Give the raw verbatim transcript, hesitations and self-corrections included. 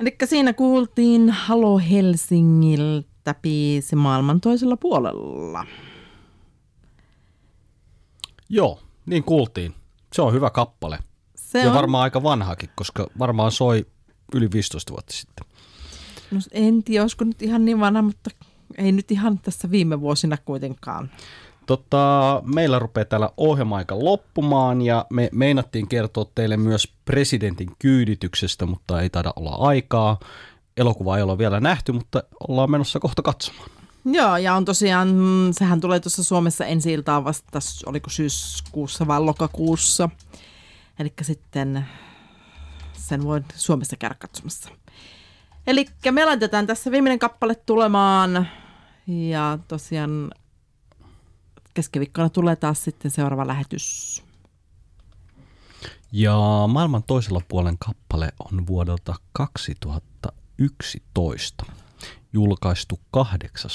Elikkä siinä kuultiin Halo Helsingiltä biisi Maailman toisella puolella. Joo, niin kuultiin. Se on hyvä kappale. Se ja on... varmaan aika vanhakin, koska varmaan soi yli viisitoista vuotta sitten. No en tiedä, olisiko nyt ihan niin vanha, mutta ei nyt ihan tässä viime vuosina kuitenkaan. Tota, meillä rupeaa täällä ohjelma-aika loppumaan ja me meinattiin kertoa teille myös presidentin kyydityksestä, mutta ei taida olla aikaa. Elokuva ei ole vielä nähty, mutta ollaan menossa kohta katsomaan. Joo, ja on tosiaan, sehän tulee tuossa Suomessa ensi iltaan vasta, oliko syyskuussa vai lokakuussa. Eli sitten sen voi Suomessa käydä katsomassa. Eli me laitetaan tässä viimeinen kappale tulemaan ja tosiaan keskiviikkona tulee taas sitten seuraava lähetys. Ja Maailman toisella puolen kappale on vuodelta kaksituhattayksitoista, julkaistu kahdeksas